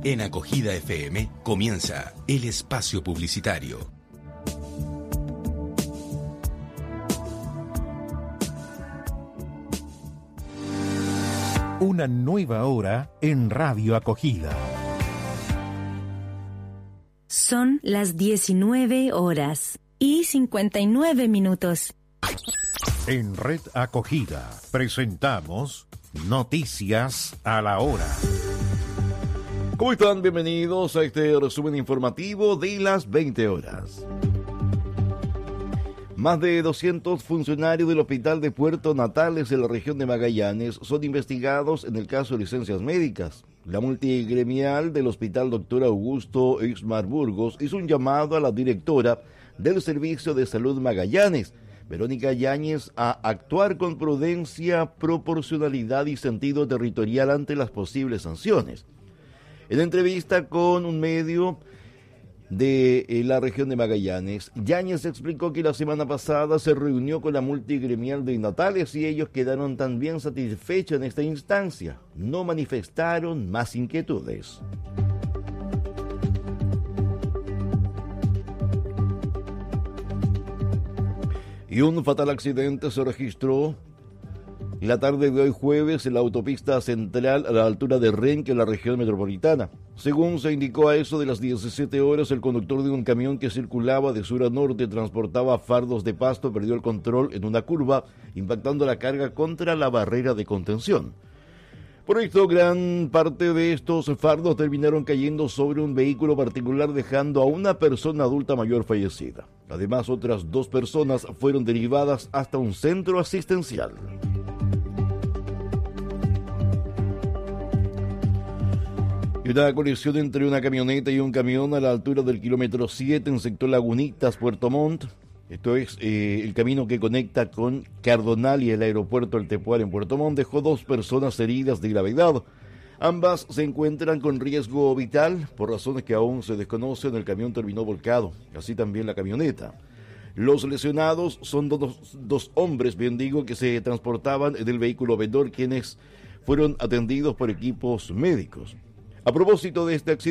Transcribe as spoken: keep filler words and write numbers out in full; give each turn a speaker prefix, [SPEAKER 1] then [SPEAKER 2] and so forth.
[SPEAKER 1] En Acogida F M comienza el espacio publicitario.
[SPEAKER 2] Una nueva hora en Radio Acogida.
[SPEAKER 3] Son las diecinueve horas y cincuenta y nueve minutos.
[SPEAKER 2] En Red Acogida presentamos Noticias a la Hora.
[SPEAKER 4] ¿Cómo están? Bienvenidos a este resumen informativo de las veinte horas. Más de doscientos funcionarios del Hospital de Puerto Natales en la región de Magallanes son investigados en el caso de licencias médicas. La multigremial del Hospital Doctor Augusto Ixmar Burgos hizo un llamado a la directora del Servicio de Salud Magallanes, Verónica Yáñez, a actuar con prudencia, proporcionalidad y sentido territorial ante las posibles sanciones. En entrevista con un medio de eh, la región de Magallanes, Yáñez explicó que la semana pasada se reunió con la multigremial de Natales y ellos quedaron también satisfechos en esta instancia. No manifestaron más inquietudes. Y un fatal accidente se registró la tarde de hoy jueves en la autopista central a la altura de Renque, en la región metropolitana. Según se indicó, a eso de las diecisiete horas, el conductor de un camión que circulaba de sur a norte transportaba fardos de pasto perdió el control en una curva, impactando la carga contra la barrera de contención. Por esto, gran parte de estos fardos terminaron cayendo sobre un vehículo particular, dejando a una persona adulta mayor fallecida. Además, otras dos personas fueron derivadas hasta un centro asistencial. Y una colisión entre una camioneta y un camión a la altura del kilómetro siete en sector Lagunitas, Puerto Montt. Esto es eh, el camino que conecta con Cardonal y el aeropuerto El Tepual en Puerto Montt. Dejó dos personas heridas de gravedad. Ambas se encuentran con riesgo vital. Por razones que aún se desconocen, el camión terminó volcado, así también la camioneta. Los lesionados son dos, dos hombres, bien digo, que se transportaban en el vehículo vendedor, quienes fueron atendidos por equipos médicos. A propósito de este accidente,